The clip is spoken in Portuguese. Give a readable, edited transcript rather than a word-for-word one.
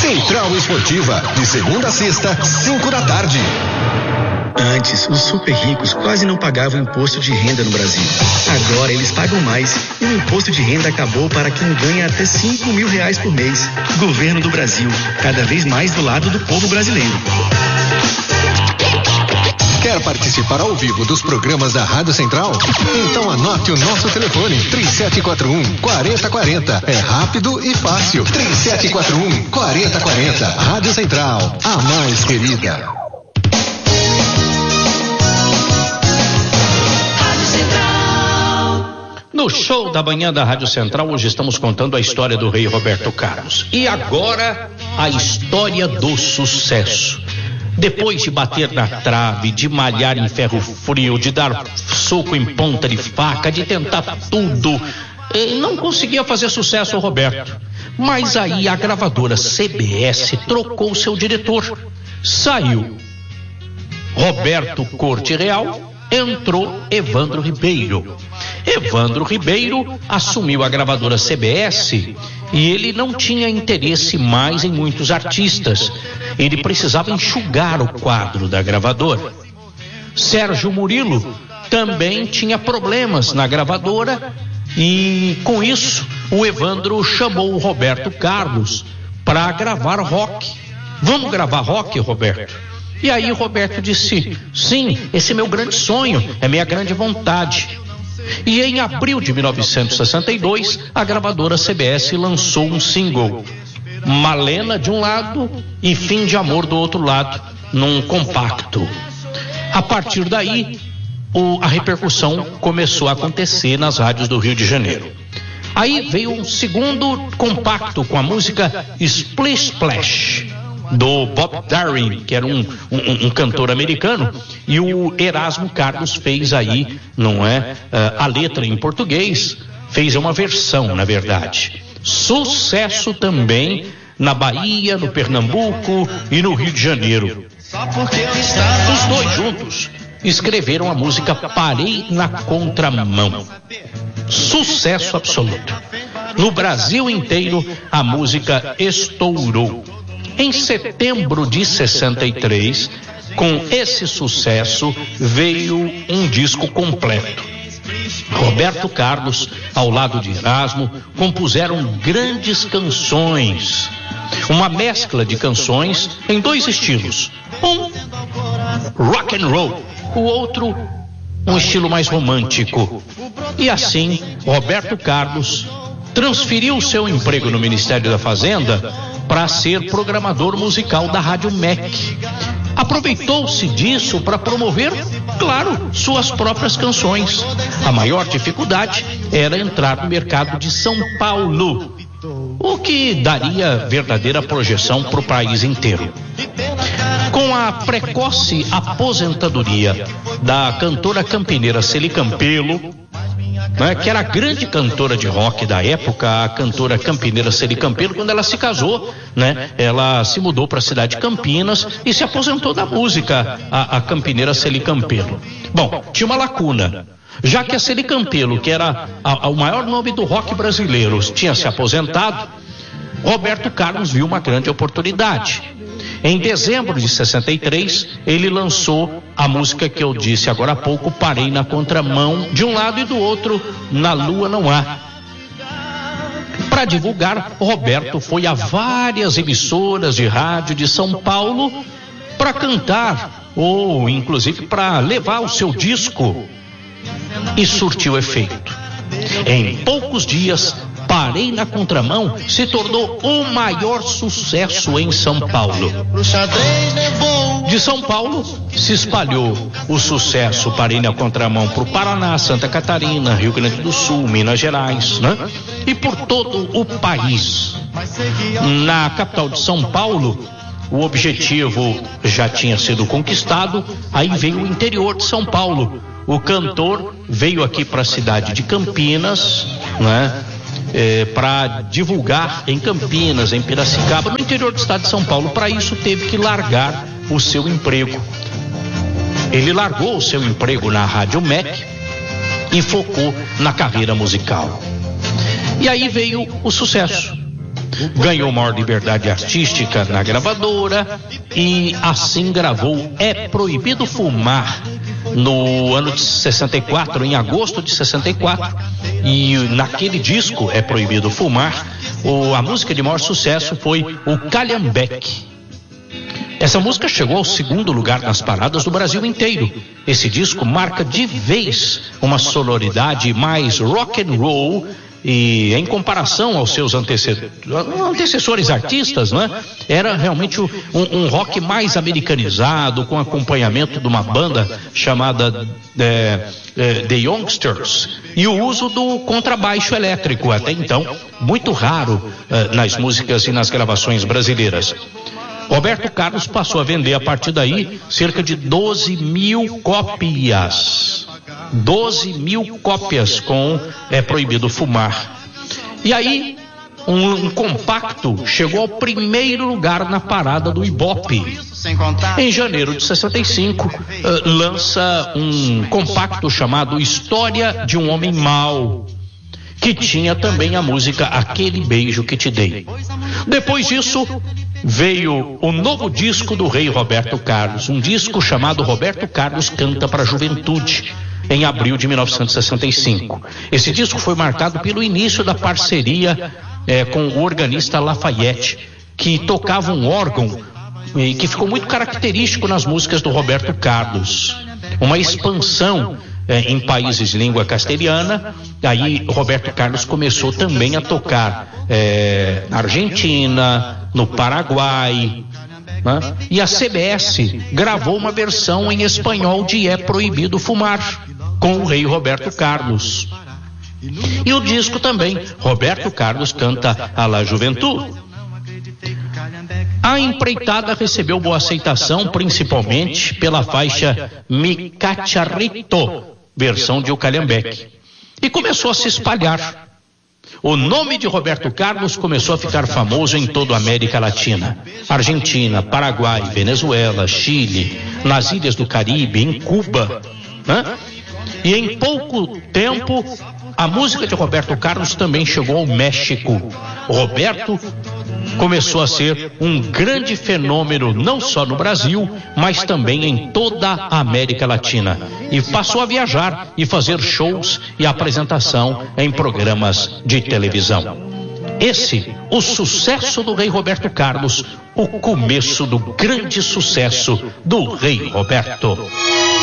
Central Esportiva, de segunda a sexta, 5 da tarde. Antes, os super ricos quase não pagavam imposto de renda no Brasil. Agora eles pagam mais e o imposto de renda acabou para quem ganha até R$5.000 por mês. Governo do Brasil, cada vez mais do lado do povo brasileiro. Quer participar ao vivo dos programas da Rádio Central? Então anote o nosso telefone, 3741-4040. É rápido e fácil. 3741-4040. Rádio Central, a mais querida. No show da manhã da Rádio Central, hoje estamos contando a história do rei Roberto Carlos. E agora, a história do sucesso. Depois de bater na trave, de malhar em ferro frio, de dar soco em ponta de faca, de tentar tudo, não conseguia fazer sucesso o Roberto. Mas aí a gravadora CBS trocou seu diretor. Saiu Roberto Corte Real, entrou Evandro Ribeiro. Evandro Ribeiro assumiu a gravadora CBS e ele não tinha interesse mais em muitos artistas. Ele precisava enxugar o quadro da gravadora. Sérgio Murilo também tinha problemas na gravadora e, com isso, o Evandro chamou o Roberto Carlos para gravar rock. Vamos gravar rock, Roberto? E aí o Roberto disse: sim, esse é meu grande sonho, é minha grande vontade. E em abril de 1962, a gravadora CBS lançou um single, Malena de um lado e Fim de Amor do outro lado, num compacto. A partir daí, a repercussão começou a acontecer nas rádios do Rio de Janeiro. Aí veio um segundo compacto com a música Splish Splash, do Bob Darin, que era um cantor americano, e o Erasmo Carlos fez aí, não é, a letra em português, fez uma versão, na verdade. Sucesso também na Bahia, no Pernambuco e no Rio de Janeiro. Os dois juntos escreveram a música Parei na Contramão. Sucesso absoluto. No Brasil inteiro, a música estourou. Em setembro de 63, com esse sucesso, veio um disco completo. Roberto Carlos, ao lado de Erasmo, compuseram grandes canções. Uma mescla de canções em dois estilos. Um, rock and roll. O outro, um estilo mais romântico. E assim, Roberto Carlos transferiu seu emprego no Ministério da Fazenda para ser programador musical da Rádio MEC. Aproveitou-se disso para promover, claro, suas próprias canções. A maior dificuldade era entrar no mercado de São Paulo, o que daria verdadeira projeção para o país inteiro. Com a precoce aposentadoria da cantora campineira Celi Campelo, né, que era a grande cantora de rock da época, a cantora campineira Celi Campelo, quando ela se casou, né, ela se mudou para a cidade de Campinas e se aposentou da música, a campineira Celi Campelo. Bom, tinha uma lacuna. Já que a Celi Campelo, que era o maior nome do rock brasileiro, tinha se aposentado, Roberto Carlos viu uma grande oportunidade. Em dezembro de 63, ele lançou a música que eu disse agora há pouco, Parei na Contramão, de um lado e do outro, Na Lua Não Há. Para divulgar, Roberto foi a várias emissoras de rádio de São Paulo para cantar, ou inclusive para levar o seu disco, e surtiu efeito. Em poucos dias, Parei na Contramão se tornou o maior sucesso em São Paulo. De São Paulo se espalhou o sucesso Parei na Contramão para o Paraná, Santa Catarina, Rio Grande do Sul, Minas Gerais, né? E por todo o país. Na capital de São Paulo, o objetivo já tinha sido conquistado, aí veio o interior de São Paulo. O cantor veio aqui para a cidade de Campinas, né? Para divulgar em Campinas, em Piracicaba, no interior do estado de São Paulo. Para isso teve que largar o seu emprego. Ele largou o seu emprego na Rádio MEC e focou na carreira musical. E aí veio o sucesso. Ganhou maior liberdade artística na gravadora e assim gravou É Proibido Fumar no ano de 64, em agosto de 64, e naquele disco É Proibido Fumar, a música de maior sucesso foi o Calhambeque. Essa música chegou ao segundo lugar nas paradas do Brasil inteiro. Esse disco marca de vez uma sonoridade mais rock and roll, e em comparação aos seus antecessores artistas, né, era realmente um rock mais americanizado, com acompanhamento de uma banda chamada The Youngsters, e o uso do contrabaixo elétrico, até então muito raro nas músicas e nas gravações brasileiras. Roberto Carlos passou a vender a partir daí cerca de 12 mil cópias. 12 mil cópias com É Proibido Fumar. E aí, um compacto chegou ao primeiro lugar na parada do Ibope. Em janeiro de 65, lança um compacto chamado História de um Homem Mau, que tinha também a música Aquele Beijo que Te Dei. Depois disso, veio o novo disco do rei Roberto Carlos, um disco chamado Roberto Carlos Canta para a Juventude, em abril de 1965. Esse disco foi marcado pelo início da parceria com o organista Lafayette, que tocava um órgão que ficou muito característico nas músicas do Roberto Carlos. Uma expansão em países de língua castelhana. Aí Roberto Carlos começou também a tocar na Argentina, no Paraguai, né? E a CBS gravou uma versão em espanhol de É Proibido Fumar, com o rei Roberto Carlos. E o disco também, Roberto Carlos Canta a la Juventude. A empreitada recebeu boa aceitação, principalmente pela faixa Mi Cacharrito, versão de O Calhambeque, e começou a se espalhar. O nome de Roberto Carlos começou a ficar famoso em toda a América Latina, Argentina, Paraguai, Venezuela, Chile, nas ilhas do Caribe, em Cuba, né? E em pouco tempo, a música de Roberto Carlos também chegou ao México. Roberto começou a ser um grande fenômeno, não só no Brasil, mas também em toda a América Latina. E passou a viajar e fazer shows e apresentação em programas de televisão. Esse, o sucesso do rei Roberto Carlos, o começo do grande sucesso do rei Roberto.